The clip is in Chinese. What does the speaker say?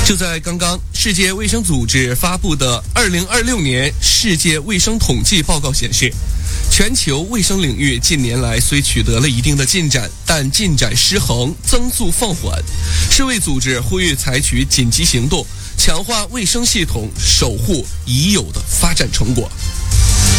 就在刚刚，世界卫生组织发布的2026年世界卫生统计报告显示，全球卫生领域近年来虽取得了一定的进展，但进展失衡，增速放缓。世卫组织呼吁采取紧急行动，强化卫生系统，守护已有的发展成果。